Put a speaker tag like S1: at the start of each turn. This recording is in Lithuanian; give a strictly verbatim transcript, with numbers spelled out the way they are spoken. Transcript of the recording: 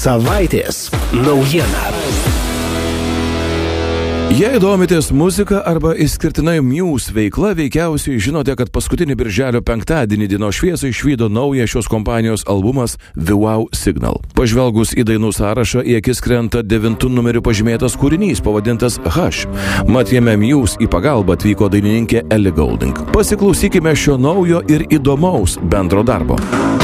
S1: Savaitės naujiena.
S2: Jei domitės muzika arba išskirtinai Muse veikla, veikiausiai žinote, kad paskutinį birželio penktadienį dienos šviesą išvydo naują šios kompanijos albumas The Wow Signal. Pažvelgus į dainų sąrašą, į akis krenta devintų numeriu pažymėtas kūrinys pavadintas Hush. Mat jame Muse į pagalbą atvyko dainininkė Ellie Goulding. Pasiklausykime šio naujo ir įdomaus bendro darbo.